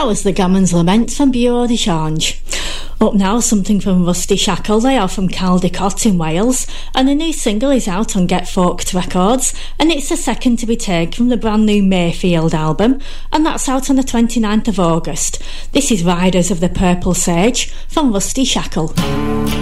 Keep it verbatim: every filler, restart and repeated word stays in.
That was the Gammons Lament from Bureau de Change. Up now, something from Rusty Shackle. They are from Caldicot in Wales, and a new single is out on Get Forked Records, and it's the second to be taken from the brand new Mayfield album, and that's out on the twenty-ninth of August. This is Riders of the Purple Sage from Rusty Shackle.